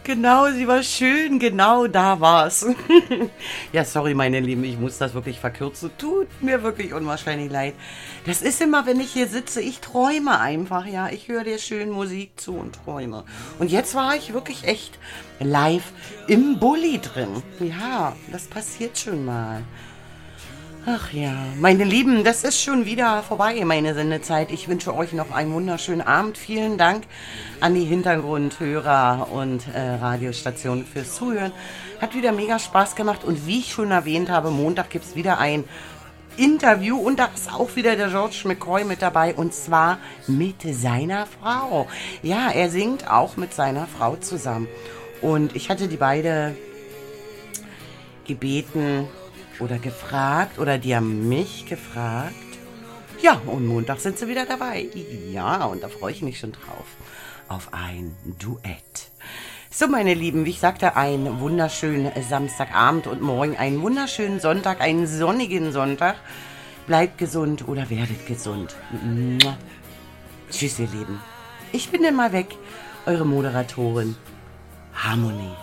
Genau, sie war schön, genau da war's. Ja, sorry, meine Lieben, ich muss das wirklich verkürzen. Tut mir wirklich unwahrscheinlich leid. Das ist immer, wenn ich hier sitze, ich träume einfach, ja. Ich höre dir schön Musik zu und träume. Und jetzt war ich wirklich echt live im Bulli drin. Ja, das passiert schon mal. Ach ja, meine Lieben, das ist schon wieder vorbei, meine Sendezeit. Ich wünsche euch noch einen wunderschönen Abend. Vielen Dank an die Hintergrundhörer und Radiostationen fürs Zuhören. Hat wieder mega Spaß gemacht und wie ich schon erwähnt habe, Montag gibt es wieder ein Interview und da ist auch wieder der George McCoy mit dabei und zwar mit seiner Frau. Ja, er singt auch mit seiner Frau zusammen und ich hatte die beide gebeten oder gefragt oder die haben mich gefragt. Ja, und Montag sind sie wieder dabei. Ja, und da freue ich mich schon drauf. Auf ein Duett. So, meine Lieben, wie ich sagte, einen wunderschönen Samstagabend und morgen einen wunderschönen Sonntag, einen sonnigen Sonntag. Bleibt gesund oder werdet gesund. Tschüss, ihr Lieben. Ich bin dann mal weg. Eure Moderatorin Harmonie.